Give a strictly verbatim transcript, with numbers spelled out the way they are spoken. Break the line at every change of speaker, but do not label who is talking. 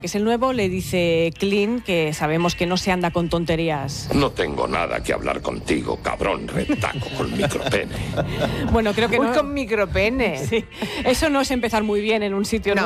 que es el nuevo, le dice Clint que sabemos que no se anda con tonterías.
No tengo nada que hablar contigo, cabrón retaco con micropene.
Bueno, creo que
Uy,
no.
con micropene.
Sí, eso no es empezar muy bien en un sitio
No,